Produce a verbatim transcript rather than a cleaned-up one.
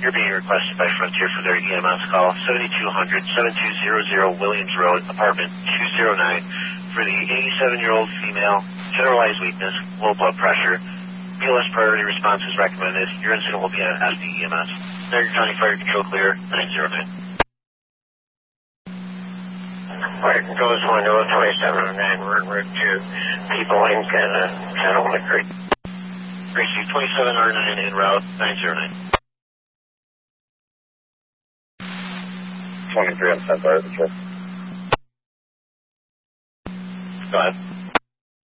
You're being requested by Frontier for their E M S call, seventy-two hundred, seventy-two hundred Williams Road, apartment two oh nine, for the eighty-seven-year-old female, generalized weakness, low blood pressure. B L S priority response is recommended. Your incident will be on S D E M S. Marion County Fire Control clear, nine oh nine. Fire Control is one oh twenty-seven oh nine, we're en route to People Incorporated and uh, Settlement Creek. Receive twenty-seven R nine en route, nine oh nine. twenty-three on Sunfire Patrol. Go ahead.